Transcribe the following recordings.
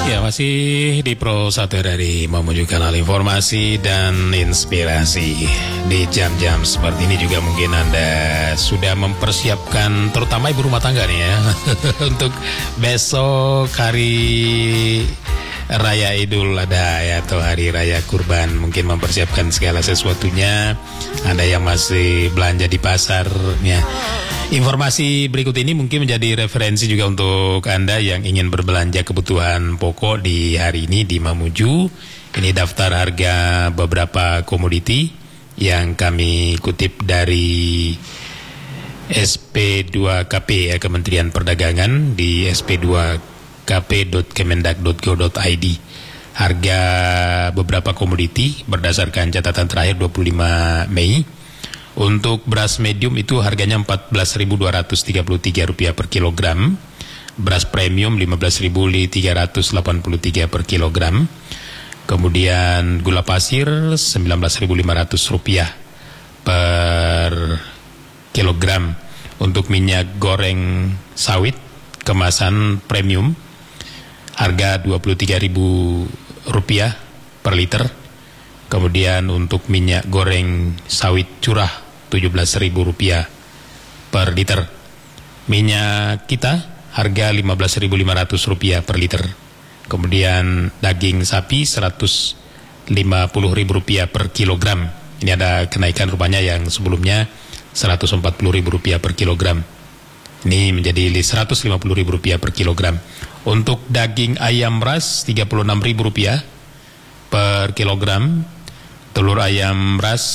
Ya, masih di Pro 1 dari Mamuju Kanal Informasi dan Inspirasi. Di jam-jam seperti ini juga mungkin Anda sudah mempersiapkan, terutama ibu rumah tangga nih ya, untuk besok hari Raya Idul Adha ya, atau Hari Raya Kurban. Mungkin mempersiapkan segala sesuatunya. Ada yang masih belanja di pasar ya. Informasi berikut ini mungkin menjadi referensi juga untuk Anda yang ingin berbelanja kebutuhan pokok di hari ini di Mamuju. Ini daftar harga beberapa komoditi yang kami kutip dari SP2KP ya, Kementerian Perdagangan, di sp2kp.kemendak.go.id. Harga beberapa komoditi berdasarkan catatan terakhir 25 Mei. Untuk beras medium itu harganya Rp14.233 per kilogram. Beras premium Rp15.383 per kilogram. Kemudian gula pasir Rp19.500 per kilogram. Untuk minyak goreng sawit kemasan premium harga Rp23.000 per liter. Kemudian untuk minyak goreng sawit curah Rp17.000 per liter. Minyak kita harga Rp15.500 per liter. Kemudian daging sapi Rp150.000 per kilogram. Ini ada kenaikan rupanya, yang sebelumnya Rp140.000 per kilogram. Ini menjadi Rp150.000 per kilogram. Untuk daging ayam ras Rp36.000 per kilogram. Telur ayam ras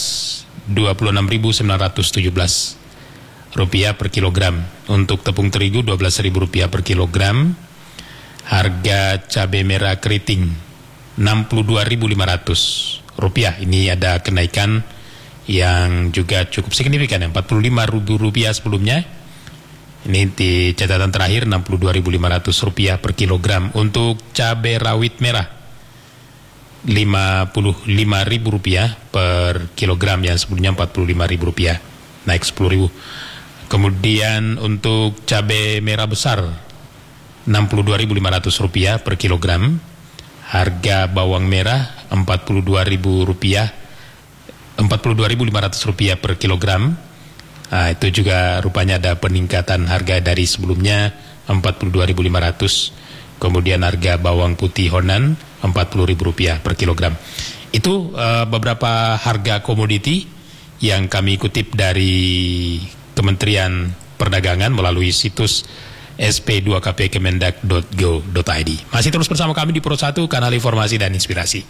Rp26.917 per kilogram. Untuk tepung terigu Rp12.000 per kilogram. Harga cabai merah keriting Rp62.500. Ini ada kenaikan yang juga cukup signifikan, Rp45.000 sebelumnya. Ini di catatan terakhir Rp62.500 per kilogram. Untuk cabai rawit merah Rp55.000 per kilogram, yang sebelumnya Rp45.000, naik Rp10.000. Kemudian untuk cabai merah besar Rp62.500 per kilogram. Harga bawang merah Rp42.500 per kilogram. Nah, itu juga rupanya ada peningkatan harga dari sebelumnya Rp42.500. Kemudian harga bawang putih Honan Rp40.000 per kilogram. Itu beberapa harga komoditi yang kami kutip dari Kementerian Perdagangan melalui situs sp2kpkemendak.go.id. Masih terus bersama kami di Pro 1, Kanal Informasi dan Inspirasi.